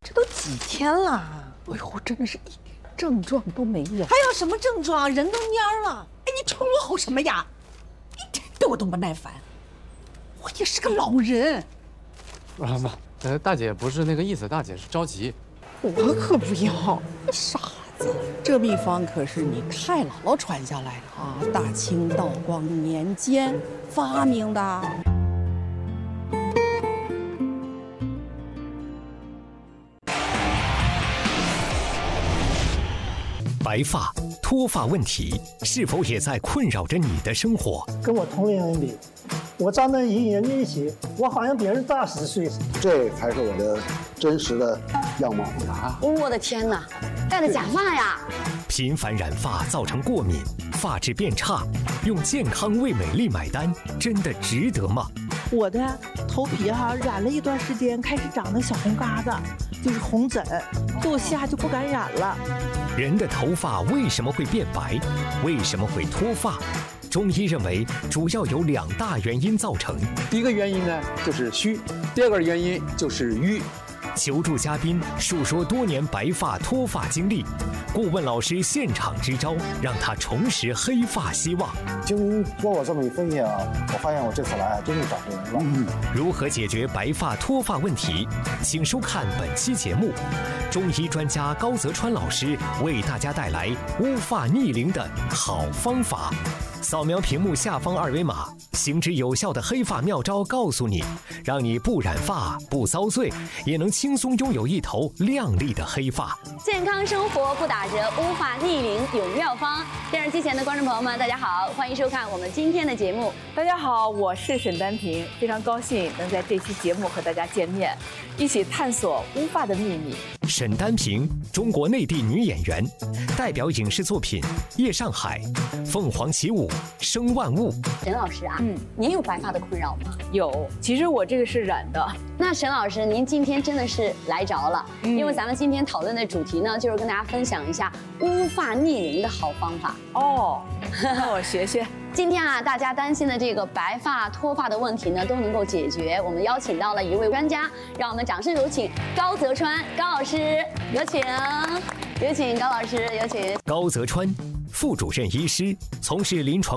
这都几天了，哎呦，真的是一点症状都没有。 还有什么症状？人都蔫了。哎，你冲我吼什么呀？一天对我都不耐烦。我也是个老人。 妈，大姐不是那个意思，大姐是着急。 我可不要，傻子。这秘方可是你太姥姥传下来的啊，大清道光年间发明的。 白发、脱发问题是否也在困扰着你的生活？ 跟我同龄人比，我长得一言一起，我好像别人大10岁。 这才是我的真实的样貌啊！ 我的天哪，戴的假发呀！ 频繁染发造成过敏，发质变差，用健康为美丽买单，真的值得吗？ 我的头皮染了一段时间，开始长那小红疙瘩，就是红疹，坐下就不敢染了。 人的头发为什么会变白？为什么会脱发？中医认为，主要有2大原因造成。 第一个原因呢就是虚，第二个原因就是瘀。 求助嘉宾述说多年白发脱发经历，顾问老师现场支招，让他重拾黑发希望。 经过我这么一分析啊，我发现我这次来真是找对人了。 如何解决白发脱发问题？请收看本期节目，中医专家高泽川老师为大家带来乌发逆龄的好方法。扫描屏幕下方2维码，行之有效的黑发妙招告诉你，让你不染发、不遭罪，也能轻松拥有一头亮丽的黑发。 健康生活不打折，乌发逆龄有妙方。电视机前的观众朋友们，大家好，欢迎收看我们今天的节目。 大家好，我是沈丹萍，非常高兴能在这期节目和大家见面，一起探索乌发的秘密。 沈丹萍，中国内地女演员，代表影视作品《夜上海》《凤凰起舞》《生万物》。 沈老师啊，您有白发的困扰吗？ 有，其实我这个是染的。 那沈老师，您今天真的是来着了，因为咱们今天讨论的主题呢，就是跟大家分享一下乌发逆龄的好方法。 哦，那我学学。 今天啊，大家担心的这个白发脱发的问题呢，都能够解决。我们邀请到了一位专家，让我们掌声有请高泽川高老师，有请高老师，有请。 高泽川，副主任医师，从事临床